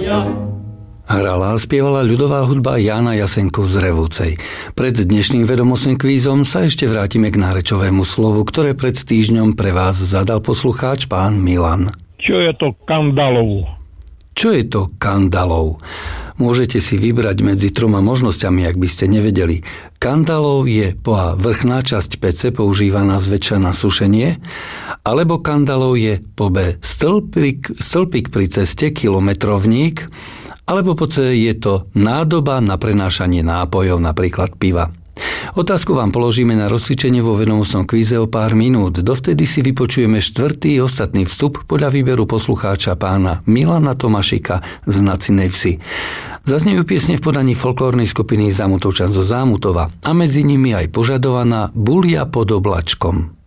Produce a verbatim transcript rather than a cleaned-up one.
Hrala a spievala ľudová hudba Jána Jasenku z Revúcej. Pred dnešným vedomostným kvízom sa ešte vrátime k nárečovému slovu, ktoré pred týždňom pre vás zadal poslucháč pán Milan. Čo je to kandalov? Čo je to kandalov? Môžete si vybrať medzi troma možnosťami, ak by ste nevedeli. Kandalov je po A vrchná časť pece používaná zväčša na sušenie, alebo kandalov je po B stĺpik, stĺpik pri ceste, kilometrovník, alebo po C je to nádoba na prenášanie nápojov, napríklad piva. Otázku vám položíme na rozcvičenie vo vedomostnom kvíze o pár minút. Dovtedy si vypočujeme štvrtý ostatný vstup podľa výberu poslucháča pána Milana Tomašika z Nacinej Vsi. Zaznejú piesne v podaní folklórnej skupiny Zamutovčan zo Zámutova a medzi nimi aj požadovaná Bulia pod oblačkom.